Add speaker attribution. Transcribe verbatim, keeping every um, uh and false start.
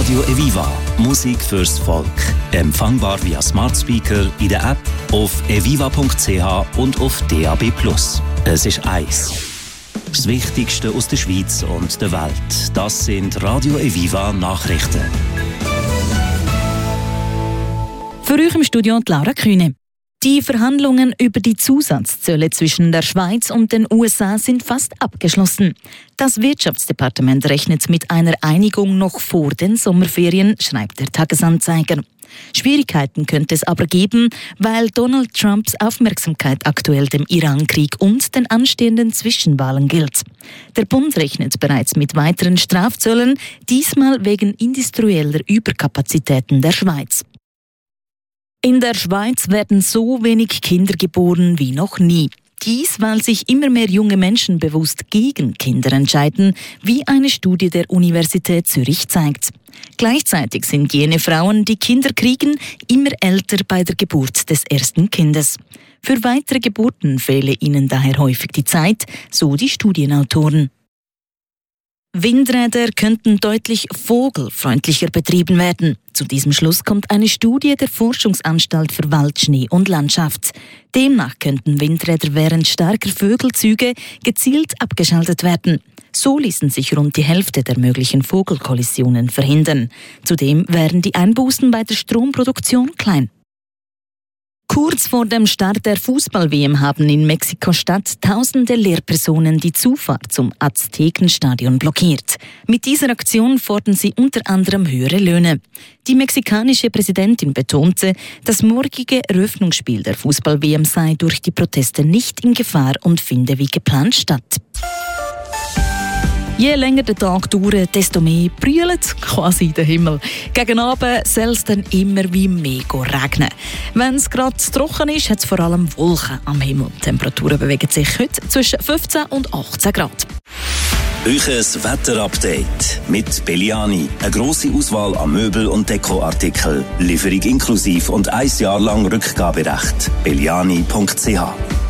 Speaker 1: Radio Eviva. Musik fürs Volk. Empfangbar via Smart Speaker, in der App, auf eviva punkt c h und auf D A B plus. Es ist eins. Das Wichtigste aus der Schweiz und der Welt. Das sind Radio Eviva Nachrichten.
Speaker 2: Für euch im Studio Laura Kühne. Die Verhandlungen über die Zusatzzölle zwischen der Schweiz und den U S A sind fast abgeschlossen. Das Wirtschaftsdepartement rechnet mit einer Einigung noch vor den Sommerferien, schreibt der Tagesanzeiger. Schwierigkeiten könnte es aber geben, weil Donald Trumps Aufmerksamkeit aktuell dem Irankrieg und den anstehenden Zwischenwahlen gilt. Der Bund rechnet bereits mit weiteren Strafzöllen, diesmal wegen industrieller Überkapazitäten der Schweiz. In der Schweiz werden so wenig Kinder geboren wie noch nie. Dies, weil sich immer mehr junge Menschen bewusst gegen Kinder entscheiden, wie eine Studie der Universität Zürich zeigt. Gleichzeitig sind jene Frauen, die Kinder kriegen, immer älter bei der Geburt des ersten Kindes. Für weitere Geburten fehle ihnen daher häufig die Zeit, so die Studienautoren. Windräder könnten deutlich vogelfreundlicher betrieben werden. Zu diesem Schluss kommt eine Studie der Forschungsanstalt für Wald, Schnee und Landschaft. Demnach könnten Windräder während starker Vögelzüge gezielt abgeschaltet werden. So ließen sich rund die Hälfte der möglichen Vogelkollisionen verhindern. Zudem wären die Einbußen bei der Stromproduktion klein. Kurz vor dem Start der Fußball-W M haben in Mexiko-Stadt tausende Lehrpersonen die Zufahrt zum Aztekenstadion blockiert. Mit dieser Aktion fordern sie unter anderem höhere Löhne. Die mexikanische Präsidentin betonte, das morgige Eröffnungsspiel der Fußball-W M sei durch die Proteste nicht in Gefahr und finde wie geplant statt. Je länger der Tag dauert, desto mehr brüllt quasi der Himmel. Gegen Abend soll es dann immer wie mehr regnen. Wenn es gerade trocken ist, hat es vor allem Wolken am Himmel. Die Temperaturen bewegen sich heute zwischen fünfzehn und achtzehn Grad.
Speaker 1: Euches Wetterupdate mit Belliani. Eine grosse Auswahl an Möbel- und Dekoartikeln. Lieferung inklusiv und ein Jahr lang Rückgaberecht. belliani punkt c h